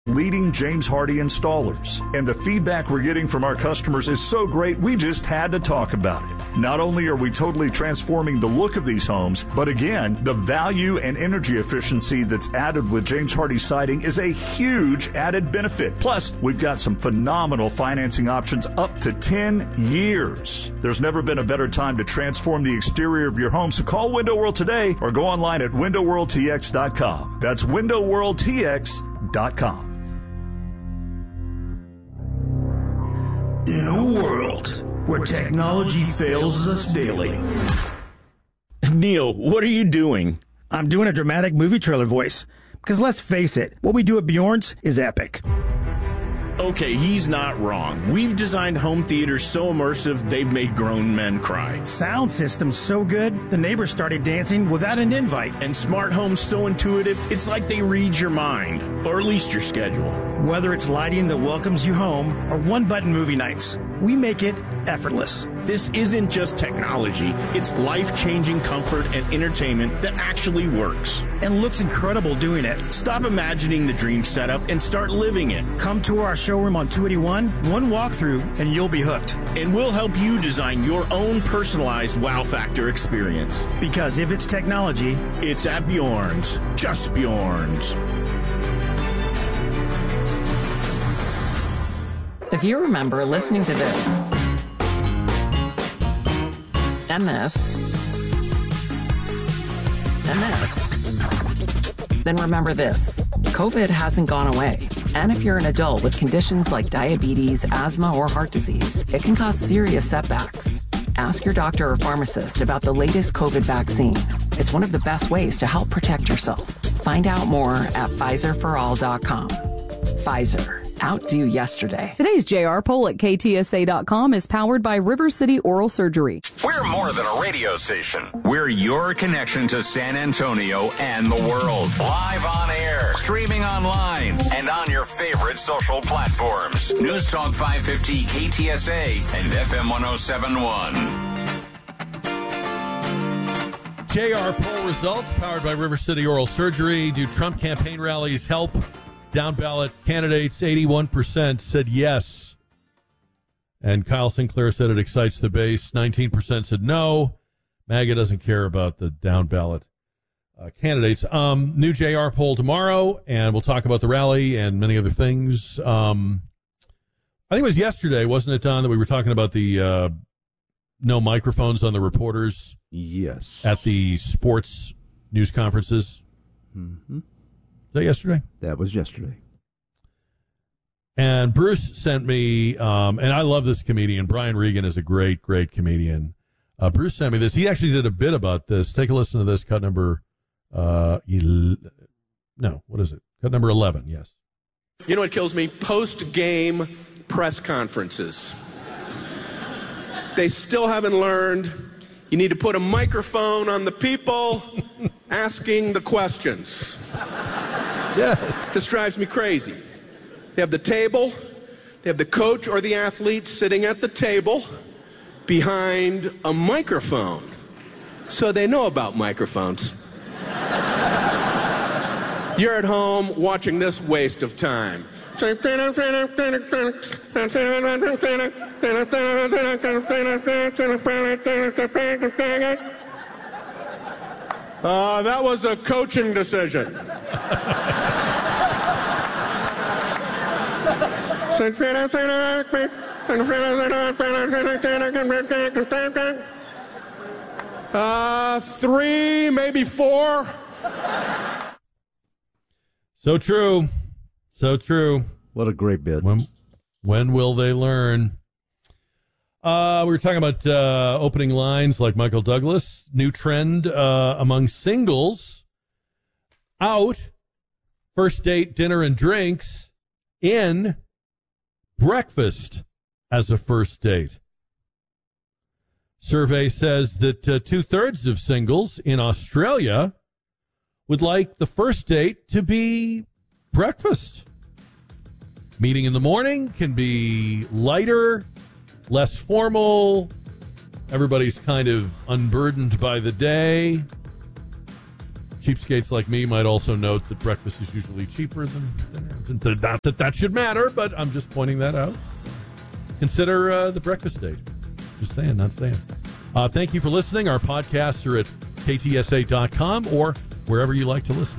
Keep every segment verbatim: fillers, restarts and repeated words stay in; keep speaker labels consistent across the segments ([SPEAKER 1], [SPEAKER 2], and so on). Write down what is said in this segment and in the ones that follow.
[SPEAKER 1] leading James Hardie installers. And the feedback we're getting from our customers is so great, we just had to talk about it. Not only are we totally transforming the look of these homes, but again, the value and energy efficiency that's added with James Hardie siding is a huge added benefit. Plus, we've got some phenomenal financing options up to ten years. There's never been a better time to transform the exterior of your home, so call Window World today or go online at window world t x dot com. That's window world t x dot com.
[SPEAKER 2] In a world where technology fails us daily.
[SPEAKER 3] Neil, what are you doing?
[SPEAKER 4] I'm doing a dramatic movie trailer voice. Because let's face it, what we do at Bjorn's is epic.
[SPEAKER 3] Okay, he's not wrong. We've designed home theaters so immersive, they've made grown men cry.
[SPEAKER 4] Sound system's so good, the neighbors started dancing without an invite.
[SPEAKER 3] And smart homes so intuitive, it's like they read your mind, or at least your schedule.
[SPEAKER 4] Whether it's lighting that welcomes you home or one-button movie nights, we make it effortless.
[SPEAKER 3] This isn't just technology. It's life-changing comfort and entertainment that actually works.
[SPEAKER 4] And looks incredible doing it.
[SPEAKER 3] Stop imagining the dream setup and start living it.
[SPEAKER 4] Come to our showroom on two eighty-one, one walkthrough, and you'll be hooked.
[SPEAKER 3] And we'll help you design your own personalized wow factor experience.
[SPEAKER 4] Because if it's technology,
[SPEAKER 3] it's at Bjorn's. Just Bjorn's.
[SPEAKER 5] If you remember listening to this, and this, and this, then remember this. COVID hasn't gone away. And if you're an adult with conditions like diabetes, asthma, or heart disease, it can cause serious setbacks. Ask your doctor or pharmacist about the latest COVID vaccine. It's one of the best ways to help protect yourself. Find out more at Pfizer for all dot com. Pfizer. Outdo yesterday.
[SPEAKER 6] Today's J R poll at K T S A dot com is powered by River City Oral Surgery.
[SPEAKER 7] We're more than a radio station. We're your connection to San Antonio and the world. Live on air, streaming online, and on your favorite social platforms. News Talk five fifty K T S A and F M one oh seven point one.
[SPEAKER 8] J R poll results powered by River City Oral Surgery. Do Trump campaign rallies help? Down ballot candidates, eighty-one percent said yes. And Kyle Sinclair said it excites the base. nineteen percent said no. MAGA doesn't care about the down ballot uh, candidates. Um, new J R poll tomorrow, and we'll talk about the rally and many other things. Um, I think it was yesterday, wasn't it, Don, that we were talking about the uh, no microphones on the reporters?
[SPEAKER 9] Yes.
[SPEAKER 8] At the sports news conferences?
[SPEAKER 9] Mm-hmm.
[SPEAKER 8] Was that yesterday?
[SPEAKER 9] That was yesterday.
[SPEAKER 8] And Bruce sent me, um, and I love this comedian. Brian Regan is a great, great comedian. Uh, Bruce sent me this. He actually did a bit about this. Take a listen to this. Cut number, uh, el- no, what is it? Cut number eleven, yes.
[SPEAKER 10] You know what kills me? Post-game press conferences. They still haven't learned you need to put a microphone on the people asking the questions.
[SPEAKER 8] Yeah.
[SPEAKER 10] This drives me crazy. They have the table, they have the coach or the athlete sitting at the table behind a microphone. So they know about microphones. You're at home watching this waste of time. Uh, that was a coaching decision. Uh, three, maybe four.
[SPEAKER 8] So true. So true.
[SPEAKER 9] What a great bit.
[SPEAKER 8] When, when will they learn? Uh, we were talking about uh, opening lines like Michael Douglas. New trend uh, among singles. Out. First date, dinner, and drinks. In. Breakfast as a first date. Survey says that uh, two-thirds of singles in Australia would like the first date to be breakfast. Meeting in the morning can be lighter, less formal. Everybody's kind of unburdened by the day. Cheapskates like me might also note that breakfast is usually cheaper than dinner. Not that that should matter, but I'm just pointing that out. Consider uh, the breakfast date. Just saying, not saying. Uh, thank you for listening. Our podcasts are at K T S A dot com or wherever you like to listen.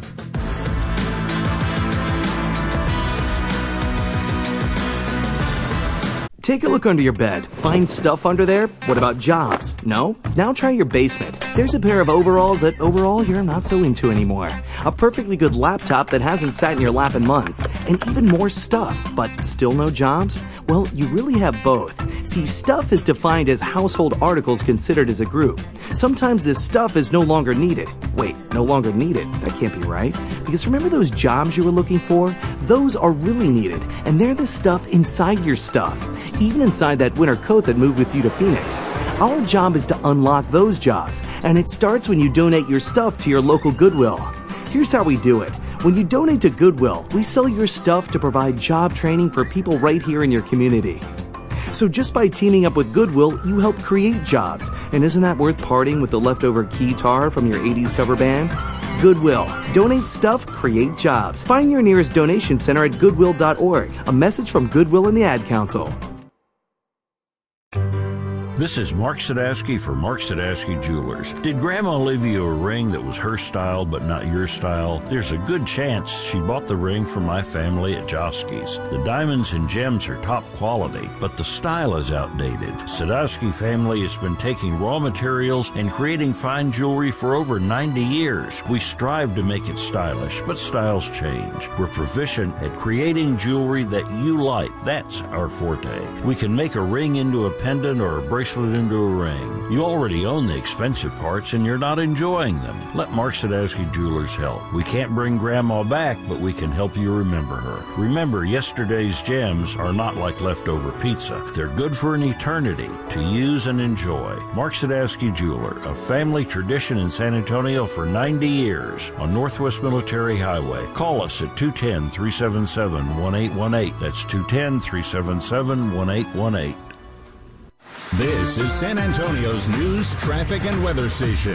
[SPEAKER 11] Take a look under your bed. Find stuff under there? What about jobs? No? Now try your basement. There's a pair of overalls that overall you're not so into anymore. A perfectly good laptop that hasn't sat in your lap in months. And even more stuff, but still no jobs? Well, you really have both. See, stuff is defined as household articles considered as a group. Sometimes this stuff is no longer needed. Wait, no longer needed? That can't be right. Because remember those jobs you were looking for? Those are really needed. And they're the stuff inside your stuff. Even inside that winter coat that moved with you to Phoenix. Our job is to unlock those jobs, and it starts when you donate your stuff to your local Goodwill. Here's how we do it. When you donate to Goodwill, we sell your stuff to provide job training for people right here in your community. So just by teaming up with Goodwill, you help create jobs. And isn't that worth parting with the leftover keytar from your eighties cover band? Goodwill. Donate stuff, create jobs. Find your nearest donation center at goodwill dot org. A message from Goodwill and the Ad Council.
[SPEAKER 12] This is Mark Sadowski for Mark Sadowski Jewelers. Did Grandma leave you a ring that was her style but not your style? There's a good chance she bought the ring from my family at Josky's. The diamonds and gems are top quality, but the style is outdated. Sadowski family has been taking raw materials and creating fine jewelry for over ninety years. We strive to make it stylish, but styles change. We're proficient at creating jewelry that you like. That's our forte. We can make a ring into a pendant or a bracelet into a ring. You already own the expensive parts and you're not enjoying them. Let Mark Sadowski Jewelers help. We can't bring Grandma back, but we can help you remember her. Remember, yesterday's gems are not like leftover pizza. They're good for an eternity to use and enjoy. Mark Sadowski Jeweler, a family tradition in San Antonio for ninety years on Northwest Military Highway. Call us at two one zero, three seven seven, one eight one eight. That's two one zero, three seven seven, one eight one eight.
[SPEAKER 7] This is San Antonio's news, traffic, and weather station.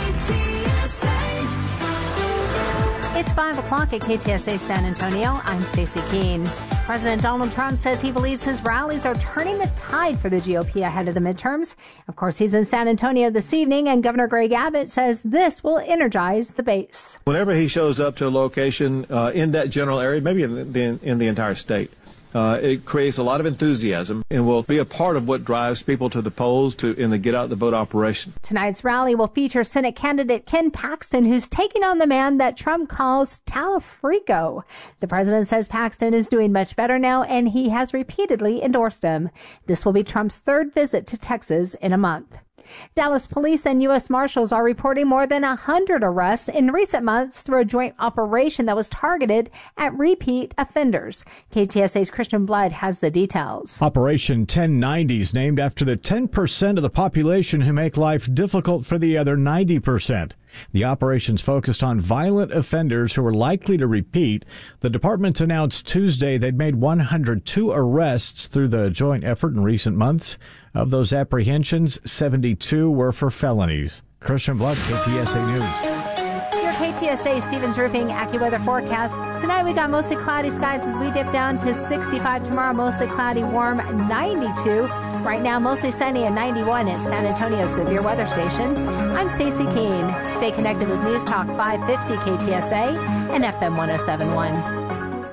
[SPEAKER 13] It's five o'clock at K T S A San Antonio. I'm Stacey Keene. President Donald Trump says he believes his rallies are turning the tide for the G O P ahead of the midterms. Of course, he's in San Antonio this evening, and Governor Greg Abbott says this will energize the base.
[SPEAKER 14] Whenever he shows up to a location uh, in that general area, maybe in the, in the entire state, Uh, it creates a lot of enthusiasm and will be a part of what drives people to the polls to in the get out the vote operation.
[SPEAKER 13] Tonight's rally will feature Senate candidate Ken Paxton, who's taking on the man that Trump calls Talafrico. The president says Paxton is doing much better now, and he has repeatedly endorsed him. This will be Trump's third visit to Texas in a month. Dallas police and U S Marshals are reporting more than one hundred arrests in recent months through a joint operation that was targeted at repeat offenders. K T S A's Christian Blood has the details.
[SPEAKER 15] Operation ten ninety is named after the ten percent of the population who make life difficult for the other ninety percent. The operations focused on violent offenders who are likely to repeat. The department announced Tuesday they'd made one hundred two arrests through the joint effort in recent months. Of those apprehensions, seventy-two were for felonies. Christian Blood, K T S A News.
[SPEAKER 13] Your K T S A Stevens Roofing AccuWeather forecast. Tonight we got mostly cloudy skies as we dip down to sixty-five. Tomorrow mostly cloudy, warm, ninety-two. Right now mostly sunny and ninety-one at San Antonio Severe Weather Station. I'm Stacey Keene. Stay connected with News Talk five fifty K T S A and F M one oh seven point one.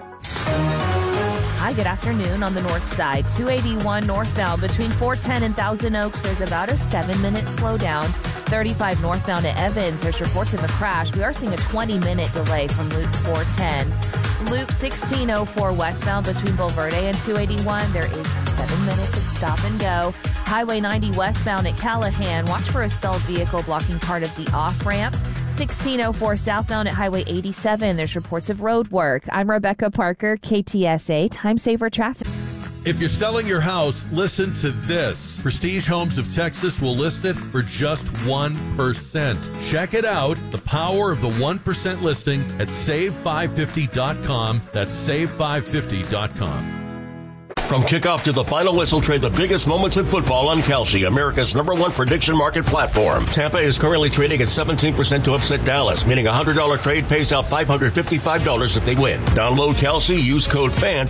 [SPEAKER 16] Hi, good afternoon. On the north side, two eighty-one northbound between four ten and Thousand Oaks, there's about a seven-minute slowdown. thirty-five northbound to Evans, there's reports of a crash. We are seeing a twenty-minute delay from Loop four ten. Loop sixteen oh four westbound between Bulverde and two eighty-one, there is seven minutes of stop and go. Highway ninety westbound at Callahan, watch for a stalled vehicle blocking part of the off-ramp. sixteen oh four southbound at Highway eighty-seven. There's reports of road work. I'm Rebecca Parker, K T S A Time Saver Traffic.
[SPEAKER 8] If you're selling your house, listen to this. Prestige Homes of Texas will list it for just one percent. Check it out. The power of the one percent listing at save five fifty dot com. That's save five fifty dot com.
[SPEAKER 17] From kickoff to the final whistle, trade the biggest moments in football on Kalshi, America's number one prediction market platform. Tampa is currently trading at seventeen percent to upset Dallas, meaning a one hundred dollars trade pays out five hundred fifty-five dollars if they win. Download Kalshi, use code FAN